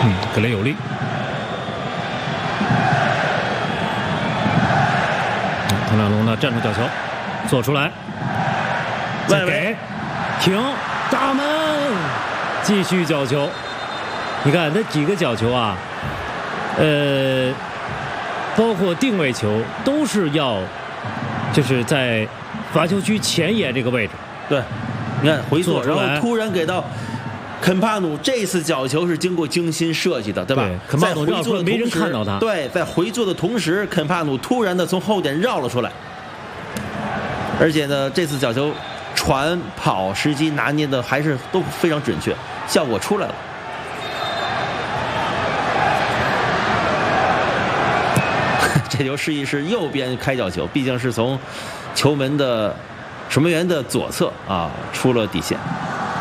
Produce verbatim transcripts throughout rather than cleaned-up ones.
嗯，格雷有利。唐纳龙呢站住角球，做出来，再给，停，大门，继续角球。你看这几个角球啊，呃，包括定位球都是要，就是在罚球区前沿这个位置。 对，你看回做，然后突然给到肯帕努，这次角球是经过精心设计的，对吧？ 对，肯帕努绕出来没人看到他。 对，在回做的同时，肯帕努突然的从后点绕了出来，而且呢，这次角球传跑时机拿捏的还是都非常准确，效果出来了。这球示意是右边开角球，毕竟是从球门的守门员的左侧啊出了底线。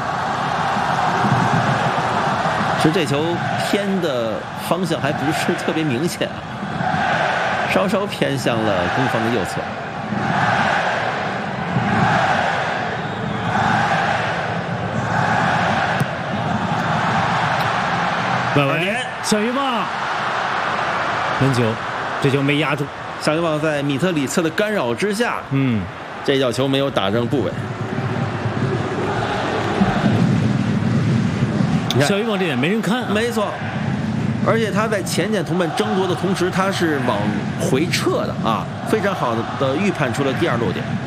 其实这球偏的方向还不是特别明显啊，稍稍偏向了攻方的右侧。 外围，小鱼棒，门球，这球没压住。 小鱼棒在米特里策的干扰之下， 嗯， 这脚球没有打正部位。 小鱼棒这点没人看、啊， 没错，而且他在前点同伴争夺的同时，他是往回撤的啊，非常好的预判出了第二落点。